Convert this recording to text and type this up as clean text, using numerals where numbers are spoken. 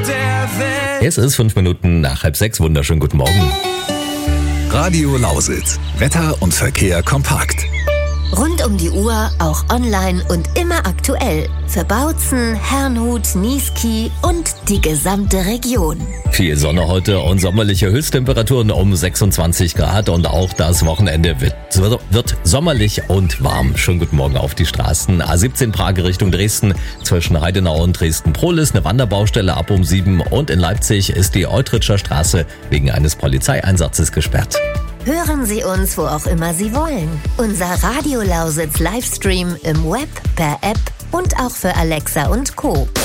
der Welt. Es ist 5 Minuten nach 5:30. Wunderschönen guten Morgen. Radio Lausitz. Wetter und Verkehr kompakt. Rund um die Uhr, auch online und immer aktuell. Für Bautzen, Herrnhut, Niesky und die gesamte Region. Viel Sonne heute und sommerliche Höchsttemperaturen um 26 Grad und auch das Wochenende wird sommerlich und warm. Schönen guten Morgen auf die Straßen. A17 Prag Richtung Dresden zwischen Heidenau und Dresden-Prohlis eine Wanderbaustelle ab um 7 und in Leipzig ist die Eutritscher Straße wegen eines Polizeieinsatzes gesperrt. Hören Sie uns, wo auch immer Sie wollen. Unser Radio Lausitz Livestream im Web, per App und auch für Alexa und Co.